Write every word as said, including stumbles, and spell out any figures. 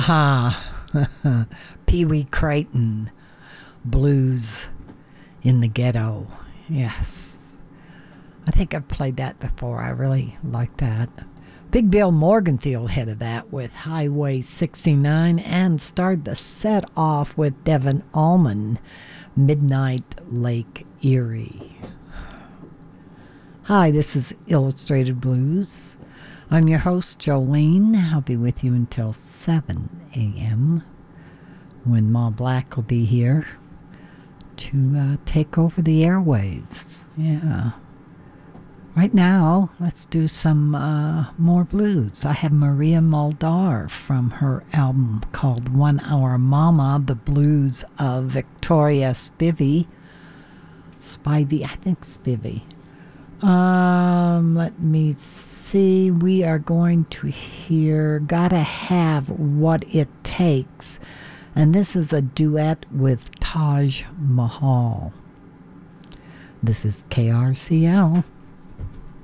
Ah, Pee Wee Creighton, Blues in the Ghetto. Yes. I think I've played that before. I really like that. Big Bill Morganfield headed that with Highway sixty-nine and started the set off with Devin Allman, Midnight Lake Erie. Hi, this is Illustrated Blues. I'm your host, Jolene. I'll be with you until seven a.m. when Ma Black will be here to uh, take over the airwaves. Yeah. Right now, let's do some uh, more blues. I have Maria Muldaur from her album called One Hour Mama, the blues of Victoria Spivey. Spivey, I think Spivey. Um, let me see. We are going to hear Gotta Have What It Takes. And this is a duet with Taj Mahal. This is K R C L.